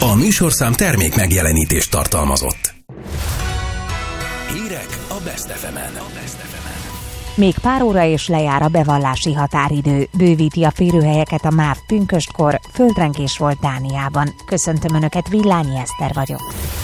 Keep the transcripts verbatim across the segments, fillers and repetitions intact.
A műsorszám termék megjelenítést tartalmazott. Hírek a Best ef emen. Még pár óra és lejár a bevallási határidő. Bővíti a férőhelyeket a MÁV pünköstkor, földrengés volt Dániában. Köszöntöm Önöket, Villányi Eszter vagyok.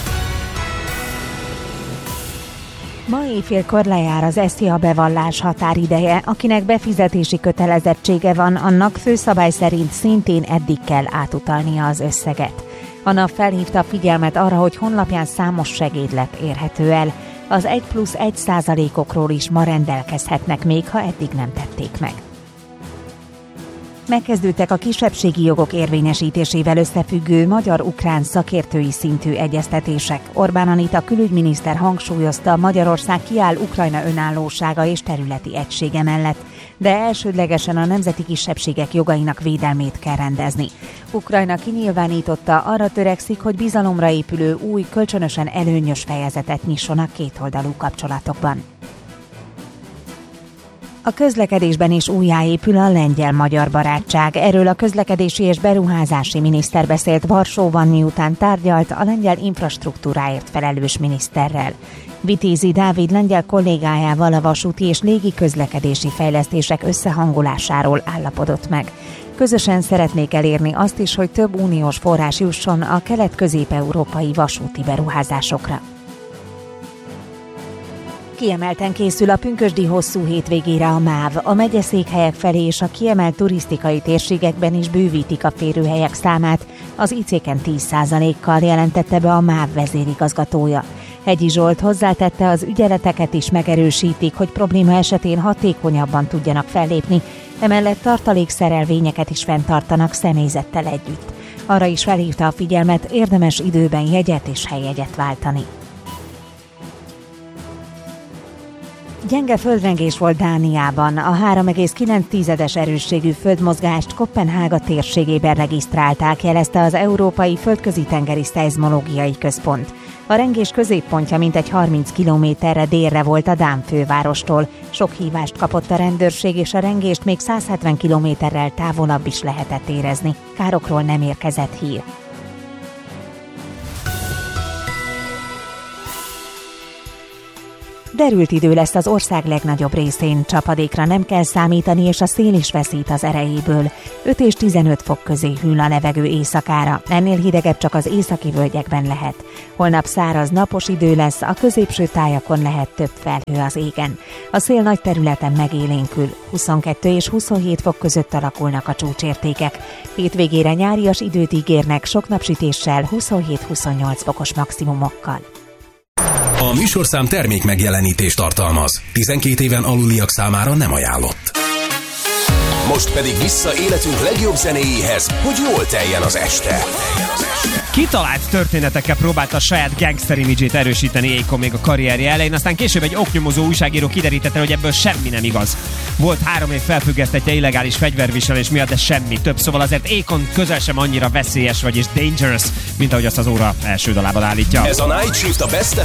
Ma éjfélkor lejár az es zé á bevallás határideje, akinek befizetési kötelezettsége van, annak főszabály szerint szintén eddig kell átutalnia az összeget. A nap felhívta a figyelmet arra, hogy honlapján számos segédlap érhető el. Az egy plusz egy százalékokról is ma rendelkezhetnek még, ha eddig nem tették meg. Megkezdődtek a kisebbségi jogok érvényesítésével összefüggő magyar-ukrán szakértői szintű egyeztetések. Orbán Anita külügyminiszter hangsúlyozta, Magyarország kiáll Ukrajna önállósága és területi egysége mellett, de elsődlegesen a nemzeti kisebbségek jogainak védelmét kell rendezni. Ukrajna kinyilvánította, arra törekszik, hogy bizalomra épülő új, kölcsönösen előnyös fejezetet nyisson a kétoldalú kapcsolatokban. A közlekedésben is újjáépül a lengyel-magyar barátság. Erről a közlekedési és beruházási miniszter beszélt Varsóban, miután tárgyalt a lengyel infrastruktúráért felelős miniszterrel. Vitézi Dávid lengyel kollégájával a vasúti és légi közlekedési fejlesztések összehangolásáról állapodott meg. Közösen szeretnék elérni azt is, hogy több uniós forrás jusson a kelet-közép-európai vasúti beruházásokra. Kiemelten készül a pünkösdi hosszú hétvégére a MÁV. A megyeszékhelyek felé és a kiemelt turisztikai térségekben is bővítik a férőhelyek számát, az i céken tíz százalékkal, jelentette be a MÁV vezérigazgatója. Hegyi Zsolt hozzátette, az ügyeleteket is megerősítik, hogy probléma esetén hatékonyabban tudjanak fellépni, emellett tartalékszerelvényeket is fenntartanak személyzettel együtt. Arra is felhívta a figyelmet, érdemes időben jegyet és helyjegyet váltani. Gyenge földrengés volt Dániában. A három egész kilenc erősségű földmozgást Koppenhága térségében regisztrálták, jelezte az Európai Földközi-tengeri Szeizmológiai Központ. A rengés középpontja mintegy harminc kilométerre délre volt a dán fővárostól. Sok hívást kapott a rendőrség, és a rengést még száz hetven kilométerrel távolabb is lehetett érezni. Károkról nem érkezett hír. Derült idő lesz az ország legnagyobb részén, csapadékra nem kell számítani, és a szél is veszít az erejéből. öt és tizenöt fok közé hűl a levegő éjszakára, ennél hidegebb csak az északi völgyekben lehet. Holnap száraz, napos idő lesz, a középső tájakon lehet több felhő az égen. A szél nagy területen megélénkül, huszonkettő és huszonhét fok között alakulnak a csúcsértékek. Hétvégére nyárias időt ígérnek, sok napsütéssel, huszonhét-huszonnyolc fokos maximumokkal. A műsorszám termék megjelenítést tartalmaz. tizenkét éven aluliak számára nem ajánlott. Most pedig vissza életünk legjobb zenéjéhez, hogy jól teljen az este. Kitalált történetekkel próbálta a saját gangster imidzsét erősíteni Akon még a karrierje elején, aztán később egy oknyomozó újságíró kiderítette, hogy ebből semmi nem igaz. Volt három év felfüggesztetje illegális fegyverviselés miatt, de semmi több, szóval azért Akon közel sem annyira veszélyes vagy és dangerous, mint ahogy azt az óra első dalában állítja. Ez a Night Shift a Best